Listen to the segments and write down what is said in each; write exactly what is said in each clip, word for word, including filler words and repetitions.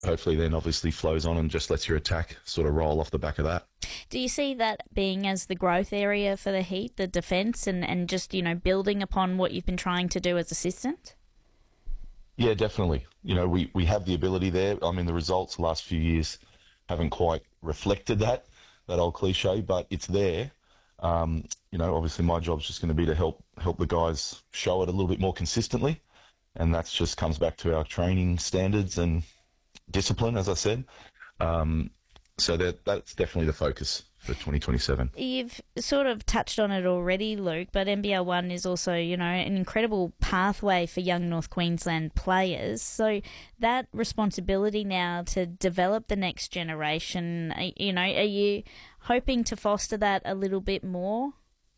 hopefully then obviously flows on and just lets your attack sort of roll off the back of that. Do you see that being as the growth area for the Heat, the defence, and, and just, you know, building upon what you've been trying to do as assistant? Yeah, definitely. You know, we, we have the ability there. I mean, the results the last few years haven't quite reflected that, that old cliche, but it's there. Um, you know, obviously my job's just going to be to help help the guys show it a little bit more consistently, and that just comes back to our training standards and discipline, as I said. Um, so that that's definitely the focus for twenty twenty-seven. You've sort of touched on it already, Luke, but N B L one is also, you know, an incredible pathway for young North Queensland players. So that responsibility now to develop the next generation, you know, are you hoping to foster that a little bit more?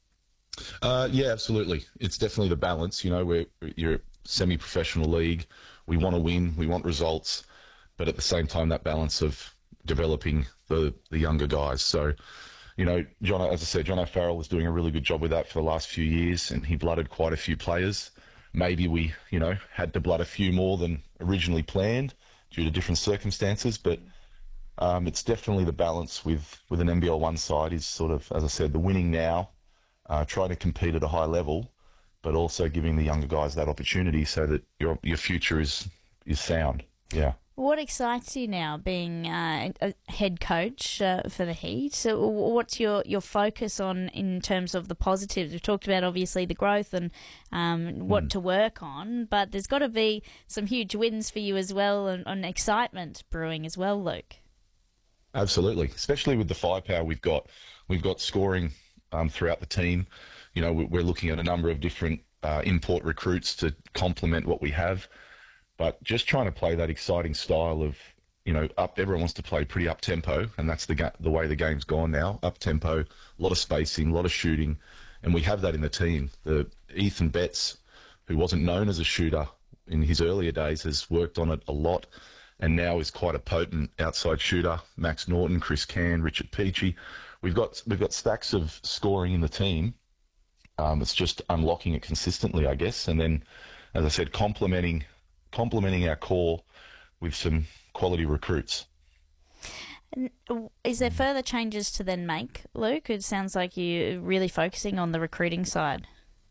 Uh, yeah, absolutely. It's definitely the balance. You know, we're, you're a semi-professional league. We want to win. We want results. But at the same time, that balance of developing the, the younger guys. So, you know, John, as I said, John O'Farrell was doing a really good job with that for the last few years, and he blooded quite a few players. Maybe we, you know, had to blood a few more than originally planned due to different circumstances, but um, it's definitely the balance with, with an N B L one side is sort of, as I said, the winning now, uh, trying to compete at a high level, but also giving the younger guys that opportunity so that your your future is is sound. Yeah. What excites you now, being uh, a head coach uh, for the Heat? So what's your, your focus on in terms of the positives? We've talked about, obviously, the growth and um, what mm. to work on, but there's got to be some huge wins for you as well, and, and excitement brewing as well, Luke. Absolutely, especially with the firepower we've got. We've got scoring um, throughout the team. You know, we're looking at a number of different uh, import recruits to complement what we have. But just trying to play that exciting style of, you know, up. Everyone wants to play pretty up tempo, and that's the ga- the way the game's gone now. Up tempo, a lot of spacing, a lot of shooting, and we have that in the team. The Ethan Betts, who wasn't known as a shooter in his earlier days, has worked on it a lot, and now is quite a potent outside shooter. Max Norton, Chris Can, Richard Peachy. We've got we've got stacks of scoring in the team. Um, it's just unlocking it consistently, I guess, and then, as I said, complementing. complementing our core with some quality recruits. Is there further changes to then make, Luke? It sounds like you're really focusing on the recruiting side.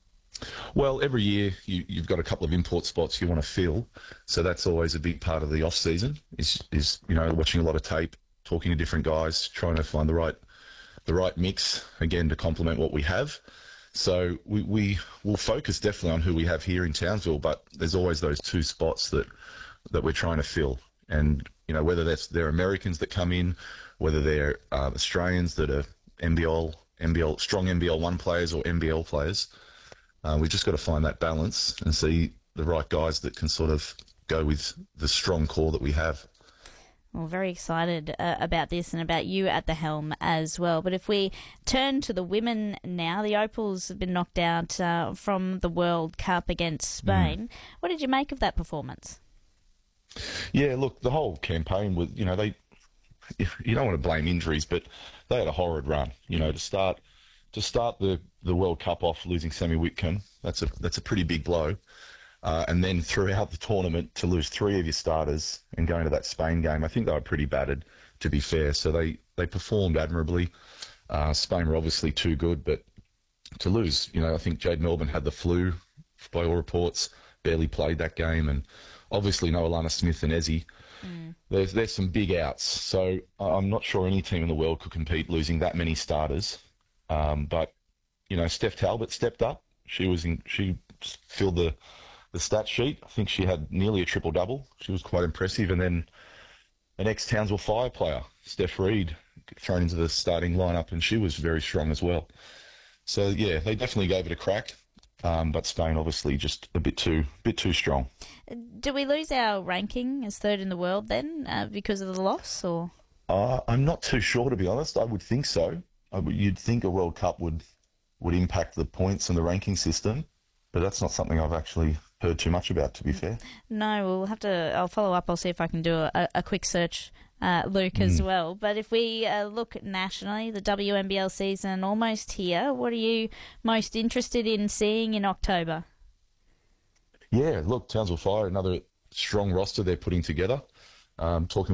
Well, every year you, you've got a couple of import spots you want to fill, so that's always a big part of the off season. Is is you know watching a lot of tape, talking to different guys, trying to find the right the right mix again to complement what we have. So we, we will focus definitely on who we have here in Townsville, but there's always those two spots that, that we're trying to fill. And, you know, whether that's they're Americans that come in, whether they're uh, Australians that are N B L, N B L, strong N B L one players or N B L players, uh, we've just got to find that balance and see the right guys that can sort of go with the strong core that we have. Well, very excited uh, about this and about you at the helm as well. But if we turn to the women now, the Opals have been knocked out uh, from the World Cup against Spain. Mm. What did you make of that performance? Yeah, look, the whole campaign was, you know, they, you don't want to blame injuries, but they had a horrid run. You know, to start to start the, the World Cup off losing Sammy Whitcomb, that's a that's a pretty big blow. Uh, and then throughout the tournament to lose three of your starters and going to that Spain game, I think they were pretty battered, to be fair. So they, they performed admirably. Uh, Spain were obviously too good, but to lose, you know, I think Jade Melbourne had the flu, by all reports, barely played that game. And obviously no Alana Smith and Ezzy. Mm. There's, there's some big outs. So I'm not sure any team in the world could compete losing that many starters. Um, but, you know, Steph Talbot stepped up. She was in, she filled the... the stat sheet. I think she had nearly a triple-double. She was quite impressive. And then an ex-Townsville Fire player, Steph Reed, thrown into the starting lineup, and she was very strong as well. So, yeah, they definitely gave it a crack. Um, but Spain, obviously, just a bit too bit too strong. Do we lose our ranking as third in the world then uh, because of the loss? Or uh, I'm not too sure, to be honest. I would think so. I would, you'd think a World Cup would, would impact the points and the ranking system, but that's not something I've actually heard too much about, to be fair. No, we'll have to. I'll follow up. I'll see if I can do a, a quick search, uh, Luke, mm. as well. But if we uh, look nationally, the W N B L season almost here. What are you most interested in seeing in October? Yeah, look, Townsville Fire, another strong roster they're putting together. um, talking